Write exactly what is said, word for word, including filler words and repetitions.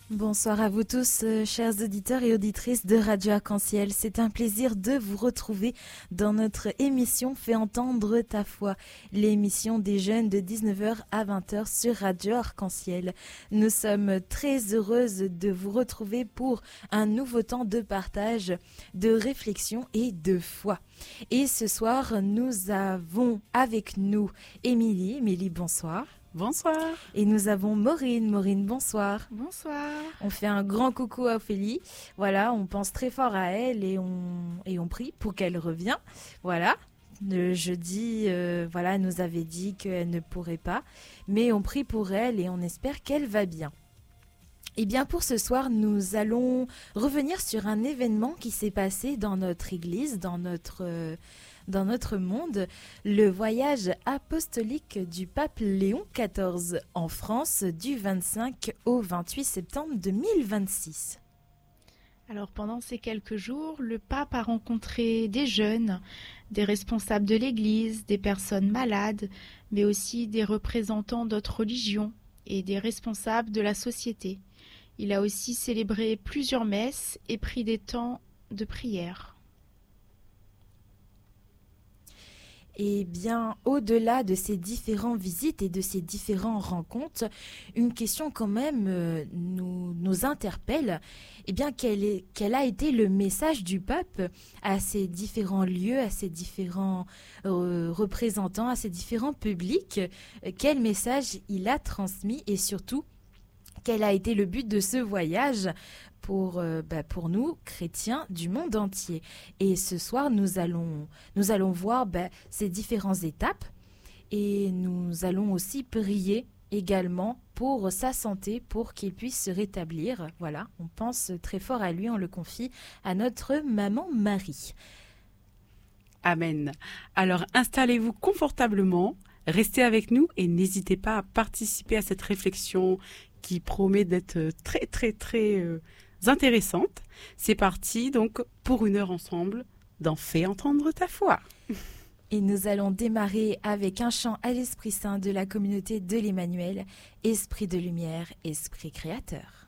Bonsoir à vous tous, euh, chers auditeurs et auditrices de Radio Arc-en-Ciel. C'est un plaisir de vous retrouver dans notre émission Fais entendre ta foi, l'émission des jeunes de dix-neuf heures à vingt heures sur Radio Arc-en-Ciel. Nous sommes très heureuses de vous retrouver pour un nouveau temps de partage, de réflexion et de foi. Et ce soir, nous avons avec nous Émilie. Émilie, bonsoir. Bonsoir. Et nous avons Maureen. Maureen, bonsoir. Bonsoir. On fait un grand coucou à Ophélie. Voilà, on pense très fort à elle et on, et on prie pour qu'elle revienne. Voilà. Le jeudi, euh, voilà, elle nous avait dit qu'elle ne pourrait pas. Mais on prie pour elle et on espère qu'elle va bien. Eh bien, pour ce soir, nous allons revenir sur un événement qui s'est passé dans notre église, dans notre... Euh, Dans notre monde, le voyage apostolique du pape Léon quatorze en France du vingt-cinq au vingt-huit septembre deux mille vingt-six. Alors pendant ces quelques jours, le pape a rencontré des jeunes, des responsables de l'église, des personnes malades, mais aussi des représentants d'autres religions et des responsables de la société. Il a aussi célébré plusieurs messes et pris des temps de prière. Et bien, au-delà de ces différentes visites et de ces différentes rencontres, une question quand même euh, nous, nous interpelle. Eh bien, quel, est, quel a été le message du pape à ces différents lieux, à ces différents euh, représentants, à ces différents publics? Quel message il a transmis et surtout, quel a été le but de ce voyage pour, euh, bah pour nous, chrétiens du monde entier? Et ce soir, nous allons, nous allons voir bah, ces différentes étapes et nous allons aussi prier également pour sa santé, pour qu'il puisse se rétablir. Voilà, on pense très fort à lui, on le confie à notre maman Marie. Amen. Alors installez-vous confortablement, restez avec nous et n'hésitez pas à participer à cette réflexion qui promet d'être très très très euh, intéressante. C'est parti donc pour une heure ensemble dans Fais entendre ta foi. Et nous allons démarrer avec un chant à l'Esprit Saint de la communauté de l'Emmanuel, Esprit de lumière, Esprit créateur.